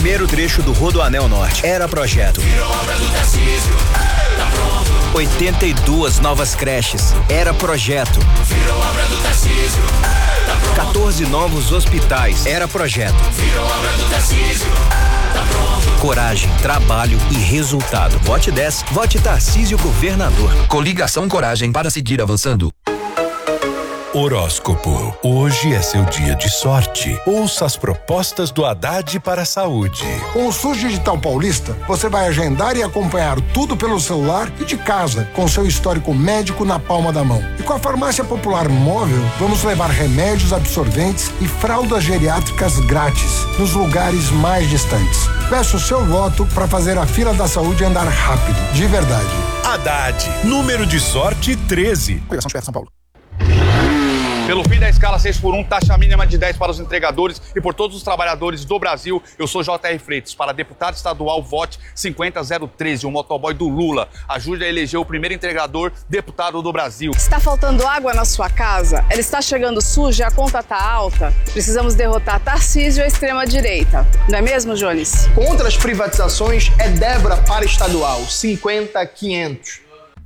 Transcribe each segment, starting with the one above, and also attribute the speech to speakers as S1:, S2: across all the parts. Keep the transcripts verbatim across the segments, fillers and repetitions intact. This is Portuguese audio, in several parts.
S1: Primeiro trecho do Rodoanel Norte. Era projeto.
S2: Virou obra do Tarcísio. Tá pronto.
S1: oitenta e duas novas creches. Era projeto.
S2: Virou obra do Tarcísio. Tá pronto.
S1: quatorze novos hospitais. Era projeto.
S2: Virou obra do Tarcísio. Tá pronto.
S1: Coragem, trabalho e resultado. Vote dez. Vote Tarcísio Governador.
S3: Coligação Coragem para seguir avançando.
S4: Horóscopo. Hoje é seu dia de sorte. Ouça as propostas do Haddad para a saúde.
S5: Com o SUS Digital Paulista, você vai agendar e acompanhar tudo pelo celular e de casa, com seu histórico médico na palma da mão. E com a Farmácia Popular Móvel, vamos levar remédios, absorventes e fraldas geriátricas grátis nos lugares mais distantes. Peço o seu voto para fazer a fila da saúde andar rápido, de verdade.
S4: Haddad, número de sorte treze.
S5: Coligação de São Paulo.
S6: Pelo fim da escala seis por um, taxa mínima de dez para os entregadores e por todos os trabalhadores do Brasil, eu sou J R Freitas. Para deputado estadual, vote cinquenta zero treze, o motoboy do Lula. Ajude a eleger o primeiro entregador deputado do Brasil.
S7: Está faltando água na sua casa? Ela está chegando suja, a conta está alta? Precisamos derrotar Tarcísio e a extrema-direita. Não é mesmo, Jones?
S8: Contra as privatizações é Débora para estadual, cinquenta quinhentos.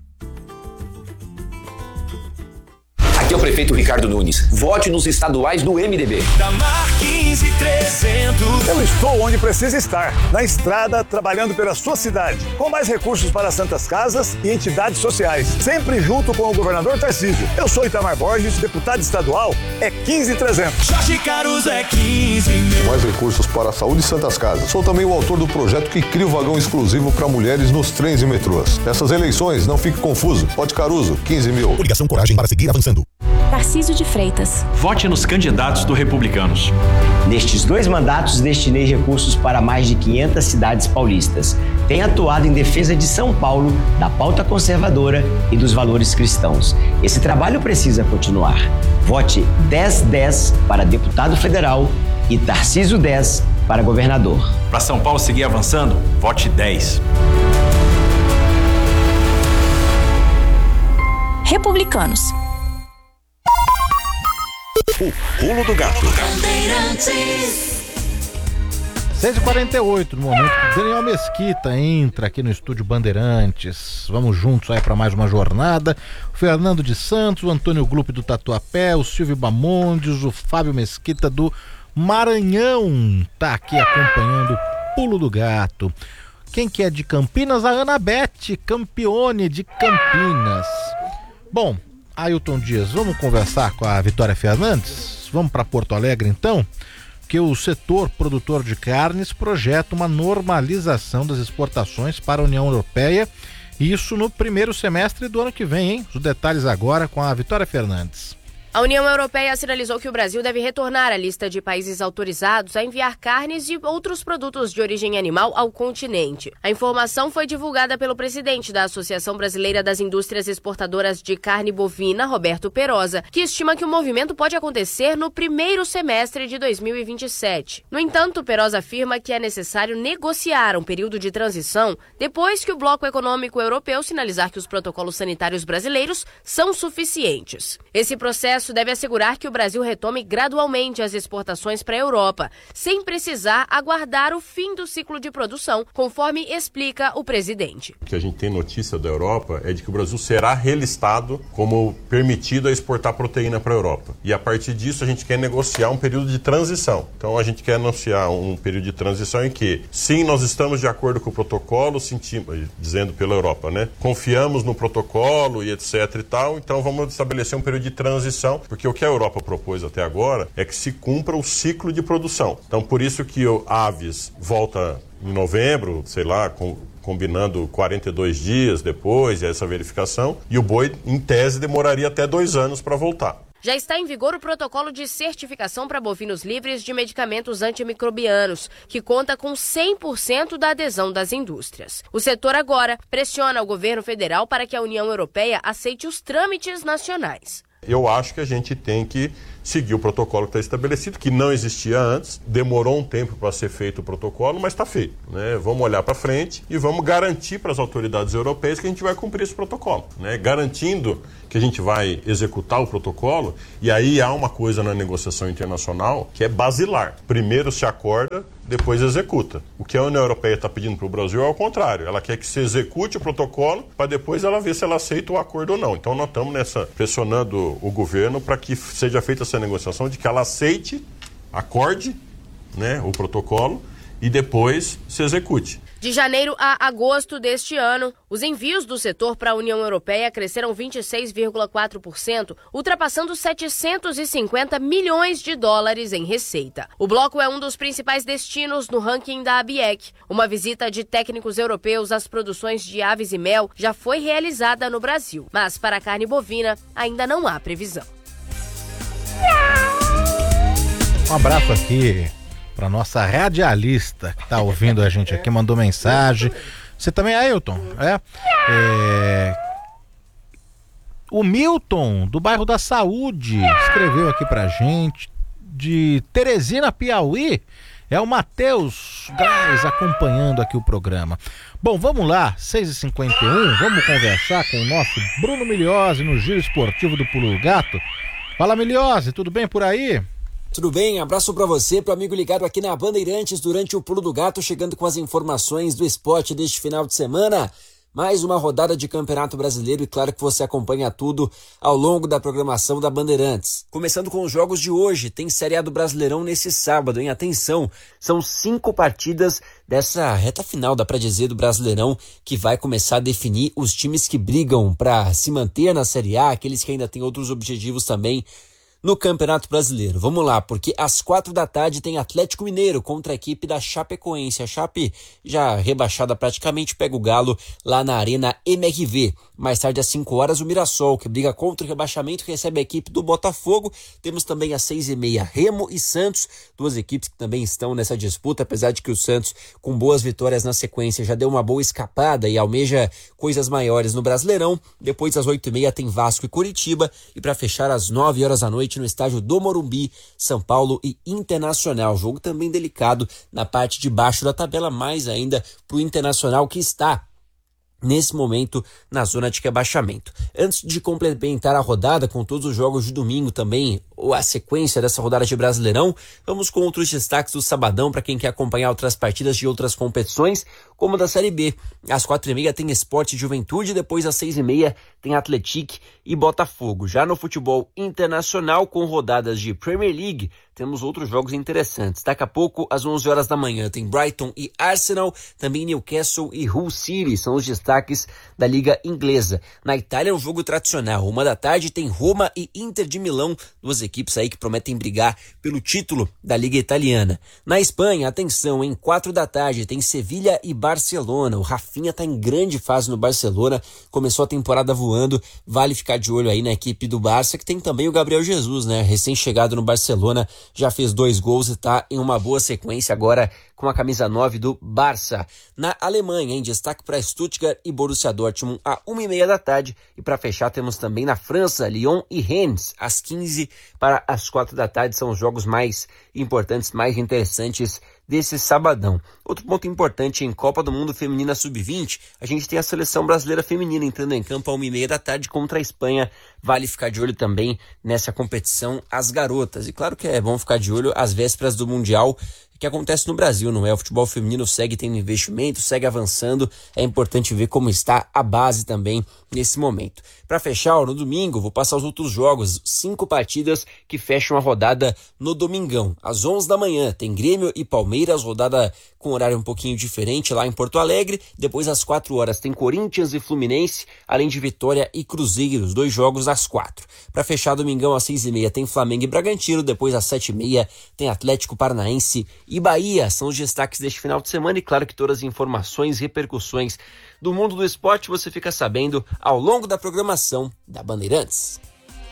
S9: Aqui é o prefeito Ricardo Nunes. Vote nos estaduais do M D B.
S2: Damar quinze trezentos.
S10: Eu estou onde precisa estar, na estrada, trabalhando pela sua cidade, com mais recursos para santas casas e entidades sociais, sempre junto com o governador Tarcísio. Eu sou Itamar Borges, deputado estadual, é quinze trezentos.
S2: Jorge Caruso é quinze mil.
S11: Mais recursos para a saúde e santas casas. Sou também o autor do projeto que cria o vagão exclusivo para mulheres nos trens e metrôs. Nessas eleições, não fique confuso. Vote Caruso, quinze mil.
S4: Coligação Coragem para seguir avançando.
S12: Tarcísio de Freitas.
S13: Vote nos candidatos do Republicanos.
S14: Nestes dois mandatos, destinei recursos para mais de quinhentas cidades paulistas. Tenho atuado em defesa de São Paulo, da pauta conservadora e dos valores cristãos. Esse trabalho precisa continuar. Vote dez dez para deputado federal e Tarcísio dez para governador.
S13: Para São Paulo seguir avançando, vote dez.
S12: Republicanos.
S4: O pulo do gato.
S15: seis e quarenta e oito, no momento que Daniel Mesquita entra aqui no estúdio Bandeirantes. Vamos juntos aí para mais uma jornada. O Fernando de Santos, o Antônio Glupe do Tatuapé, o Silvio Bamondes, o Fábio Mesquita do Maranhão tá aqui acompanhando o pulo do gato. Quem que é de Campinas? A Ana Beth, campeone de Campinas. Bom, Ailton Dias, vamos conversar com a Vitória Fernandes? Vamos para Porto Alegre então? Que o setor produtor de carnes projeta uma normalização das exportações para a União Europeia, isso no primeiro semestre do ano que vem, hein? Os detalhes agora com a Vitória Fernandes.
S16: A União Europeia sinalizou que o Brasil deve retornar à lista de países autorizados a enviar carnes e outros produtos de origem animal ao continente. A informação foi divulgada pelo presidente da Associação Brasileira das Indústrias Exportadoras de Carne Bovina, Roberto Perosa, que estima que o movimento pode acontecer no primeiro semestre de dois mil e vinte e sete. No entanto, Perosa afirma que é necessário negociar um período de transição depois que o bloco econômico europeu sinalizar que os protocolos sanitários brasileiros são suficientes. Esse processo deve assegurar que o Brasil retome gradualmente as exportações para a Europa, sem precisar aguardar o fim do ciclo de produção, conforme explica o presidente.
S17: O que a gente tem notícia da Europa é de que o Brasil será relistado como permitido a exportar proteína para a Europa. E a partir disso a gente quer negociar um período de transição. Então a gente quer anunciar um período de transição em que, sim, nós estamos de acordo com o protocolo, sentimos, dizendo pela Europa, né? Confiamos no protocolo e etc e tal, então vamos estabelecer um período de transição, porque o que a Europa propôs até agora é que se cumpra o ciclo de produção. Então, por isso que o Aves volta em novembro, sei lá, com, combinando quarenta e dois dias depois, essa verificação, e o boi, em tese, demoraria até dois anos para voltar.
S16: Já está em vigor o protocolo de certificação para bovinos livres de medicamentos antimicrobianos, que conta com cem por cento da adesão das indústrias. O setor agora pressiona o governo federal para que a União Europeia aceite os trâmites nacionais.
S17: Eu acho que a gente tem que seguir o protocolo que está estabelecido, que não existia antes, demorou um tempo para ser feito o protocolo, mas está feito, né? Vamos olhar para frente e vamos garantir para as autoridades europeias que a gente vai cumprir esse protocolo, né? Garantindo que a gente vai executar o protocolo, e aí há uma coisa na negociação internacional que é basilar. Primeiro se acorda, depois executa. O que a União Europeia está pedindo para o Brasil é o contrário. Ela quer que se execute o protocolo para depois ela ver se ela aceita o acordo ou não. Então nós estamos nessa, pressionando o governo para que seja feita essa negociação de que ela aceite, acorde, né, o protocolo e depois se execute.
S16: De janeiro a agosto deste ano, os envios do setor para a União Europeia cresceram vinte e seis vírgula quatro por cento, ultrapassando setecentos e cinquenta milhões de dólares em receita. O bloco é um dos principais destinos no ranking da ABIEC. Uma visita de técnicos europeus às produções de aves e mel já foi realizada no Brasil, mas para a carne bovina ainda não há previsão.
S15: Um abraço aqui para nossa radialista que tá ouvindo a gente aqui, mandou mensagem. Você também, Ailton? É? é... O Milton, do bairro da Saúde, escreveu aqui pra gente, de Teresina, Piauí. É o Matheus Gás acompanhando aqui o programa. Bom, vamos lá, seis e cinquenta e um, vamos conversar com o nosso Bruno Miliose no Giro Esportivo do Pulo do Gato. Fala, Miliose, tudo bem por aí?
S18: Tudo bem? Abraço pra você, pro amigo ligado aqui na Bandeirantes durante o Pulo do Gato, chegando com as informações do esporte deste final de semana. Mais uma rodada de Campeonato Brasileiro e claro que você acompanha tudo ao longo da programação da Bandeirantes. Começando com os jogos de hoje, tem Série A do Brasileirão nesse sábado, hein? Atenção, são cinco partidas dessa reta final, dá pra dizer, do Brasileirão, que vai começar a definir os times que brigam pra se manter na Série A, aqueles que ainda têm outros objetivos também no Campeonato Brasileiro. Vamos lá, porque às quatro da tarde tem Atlético Mineiro contra a equipe da Chapecoense. A Chape, já rebaixada praticamente, pega o Galo lá na Arena M R V. Mais tarde, às cinco horas, o Mirassol, que briga contra o rebaixamento, recebe a equipe do Botafogo. Temos também às seis e meia Remo e Santos, duas equipes que também estão nessa disputa, apesar de que o Santos, com boas vitórias na sequência, já deu uma boa escapada e almeja coisas maiores no Brasileirão. Depois, às oito e meia, tem Vasco e Curitiba. E para fechar, às nove horas da noite, no estádio do Morumbi, São Paulo e Internacional. Jogo também delicado na parte de baixo da tabela, mais ainda para o Internacional, que está nesse momento na zona de rebaixamento. Antes de complementar a rodada com todos os jogos de domingo também, ou a sequência dessa rodada de Brasileirão, vamos com outros destaques do sabadão para quem quer acompanhar outras partidas de outras competições, como da Série B. Às quatro e meia tem Sport e Juventude, depois às seis e meia tem Atlético e Botafogo. Já no futebol internacional, com rodadas de Premier League, temos outros jogos interessantes. Daqui a pouco, às onze horas da manhã, tem Brighton e Arsenal, também Newcastle e Hull City, são os destaques da Liga Inglesa. Na Itália é um jogo tradicional. Uma da tarde tem Roma e Inter de Milão, duas equipes aí que prometem brigar pelo título da Liga Italiana. Na Espanha, atenção, em quatro da tarde tem Sevilha e Barcelona. O Rafinha tá em grande fase no Barcelona, começou a temporada voando, vale ficar de olho aí na equipe do Barça, que tem também o Gabriel Jesus, né? Recém-chegado no Barcelona, já fez dois gols e tá em uma boa sequência agora com a camisa nove do Barça. Na Alemanha, em destaque para Stuttgart e Borussia Dortmund, a uma e meia da tarde. E para fechar, temos também na França, Lyon e Rennes, às quinze para as quatro da tarde. São os jogos mais importantes, mais interessantes desse sabadão. Outro ponto importante, em Copa do Mundo Feminina sub vinte, a gente tem a seleção brasileira feminina entrando em campo a uma e meia da tarde contra a Espanha. Vale ficar de olho também nessa competição, as garotas. E claro que é bom ficar de olho às vésperas do Mundial, que acontece no Brasil, não é? O futebol feminino segue tendo investimento, segue avançando. É importante ver como está a base também nesse momento. Para fechar, no domingo, vou passar os outros jogos, cinco partidas que fecham a rodada no domingão. Às onze da manhã tem Grêmio e Palmeiras, rodada com horário um pouquinho diferente lá em Porto Alegre. Depois às quatro horas tem Corinthians e Fluminense, além de Vitória e Cruzeiro, os dois jogos às quatro. Para fechar, domingão às seis e meia tem Flamengo e Bragantino. Depois às sete e meia tem Atlético Paranaense e Bahia. São os destaques deste final de semana e claro que todas as informações e repercussões do mundo do esporte você fica sabendo ao longo da programação da Bandeirantes.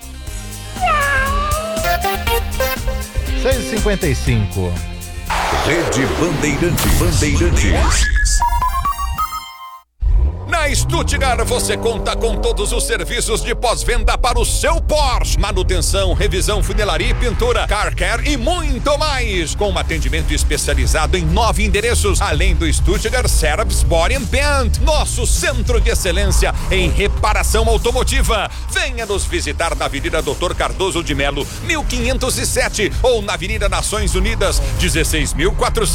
S15: seis e cinquenta e cinco.
S1: Rede Bandeirantes. Bandeirantes.
S2: Na
S19: Na Stuttgart você conta com todos os serviços de pós-venda para o seu Porsche. Manutenção, revisão, funilaria e pintura, car care e muito mais. Com um atendimento especializado em nove endereços, além do Stuttgart Service Body and Paint, nosso centro de excelência em reparação automotiva. Venha nos visitar na Avenida Doutor Cardoso de Melo, mil quinhentos e sete, ou na Avenida Nações Unidas, dezesseis mil quatrocentos.